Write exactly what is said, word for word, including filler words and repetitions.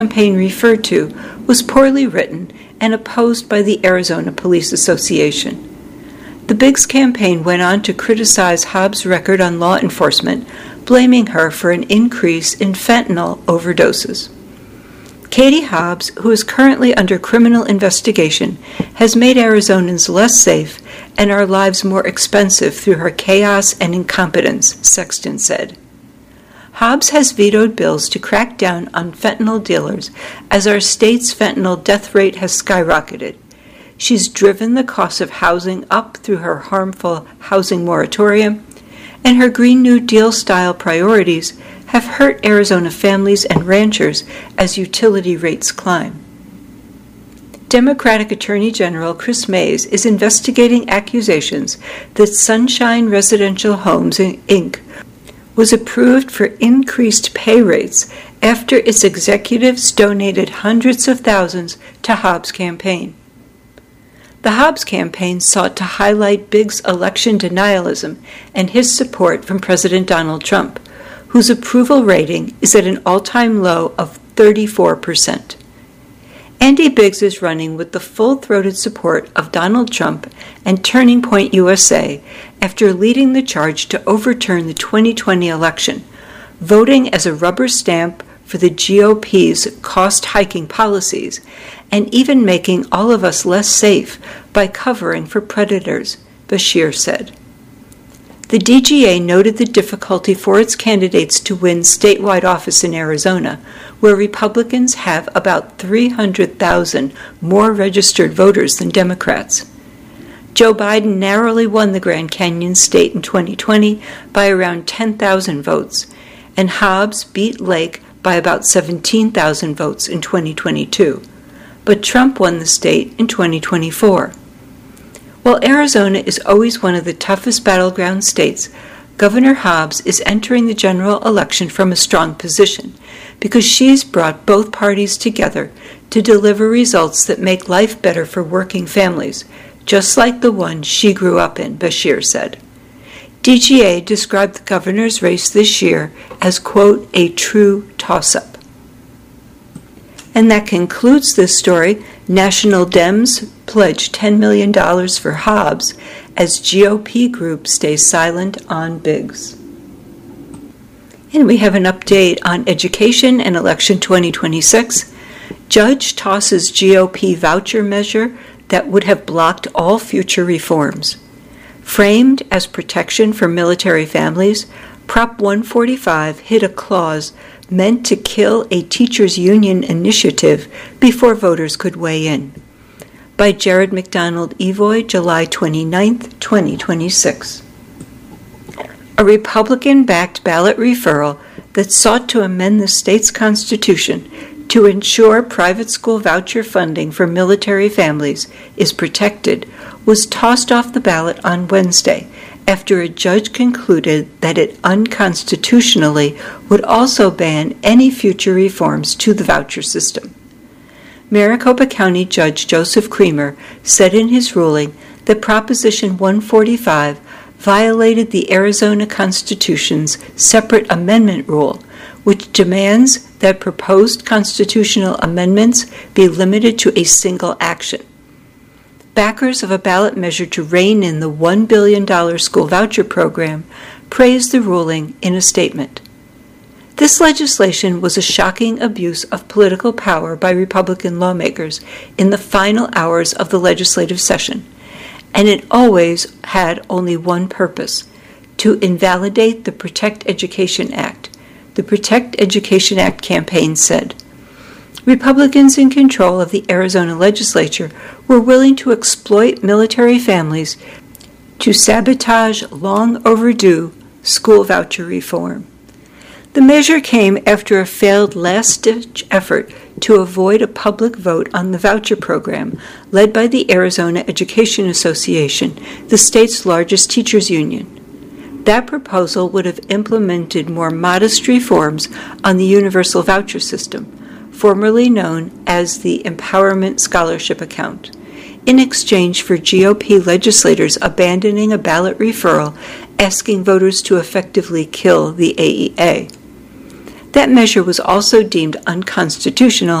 campaign referred to was poorly written and opposed by the Arizona Police Association. The Biggs campaign went on to criticize Hobbs' record on law enforcement, blaming her for an increase in fentanyl overdoses. Katie Hobbs, who is currently under criminal investigation, has made Arizonans less safe and our lives more expensive through her chaos and incompetence, Sexton said. Hobbs has vetoed bills to crack down on fentanyl dealers as our state's fentanyl death rate has skyrocketed. She's driven the cost of housing up through her harmful housing moratorium, and her Green New Deal-style priorities have hurt Arizona families and ranchers as utility rates climb. Democratic Attorney General Chris Mays is investigating accusations that Sunshine Residential Homes, Incorporated was approved for increased pay rates after its executives donated hundreds of thousands to Hobbs' campaign. The Hobbs campaign sought to highlight Biggs' election denialism and his support from President Donald Trump, whose approval rating is at an all-time low of thirty-four percent. Andy Biggs is running with the full-throated support of Donald Trump and Turning Point U S A after leading the charge to overturn the twenty twenty election, voting as a rubber stamp for the G O P's cost-hiking policies, and even making all of us less safe by covering for predators, Beshear said. The D G A noted the difficulty for its candidates to win statewide office in Arizona, where Republicans have about three hundred thousand more registered voters than Democrats. Joe Biden narrowly won the Grand Canyon state in twenty twenty by around ten thousand votes, and Hobbs beat Lake by about seventeen thousand votes in twenty twenty-two. But Trump won the state in twenty twenty-four. While Arizona is always one of the toughest battleground states, Governor Hobbs is entering the general election from a strong position because she's brought both parties together to deliver results that make life better for working families, just like the one she grew up in, Beshear said. D G A described the governor's race this year as, quote, a true toss-up. And that concludes this story. National Dems pledge ten million dollars for Hobbs as G O P group stays silent on Biggs. And we have an update on education and election twenty twenty-six. Judge tosses G O P voucher measure that would have blocked all future reforms. Framed as protection for military families, Prop one forty-five hit a clause meant to kill a teachers' union initiative before voters could weigh in. By Jared McDonald Evoy, July twenty-ninth, twenty twenty-six. A Republican-backed ballot referral that sought to amend the state's constitution to ensure private school voucher funding for military families is protected was tossed off the ballot on Wednesday after a judge concluded that it unconstitutionally would also ban any future reforms to the voucher system. Maricopa County Judge Joseph Creamer said in his ruling that Proposition one forty-five violated the Arizona Constitution's separate amendment rule, which demands that proposed constitutional amendments be limited to a single action. Backers of a ballot measure to rein in the one billion dollars school voucher program praised the ruling in a statement. This legislation was a shocking abuse of political power by Republican lawmakers in the final hours of the legislative session, and it always had only one purpose: to invalidate the Protect Education Act. The Protect Education Act campaign said. Republicans in control of the Arizona legislature were willing to exploit military families to sabotage long overdue school voucher reform. The measure came after a failed last-ditch effort to avoid a public vote on the voucher program led by the Arizona Education Association, the state's largest teachers union. That proposal would have implemented more modest reforms on the universal voucher system, formerly known as the Empowerment Scholarship Account, in exchange for G O P legislators abandoning a ballot referral asking voters to effectively kill the A E A. That measure was also deemed unconstitutional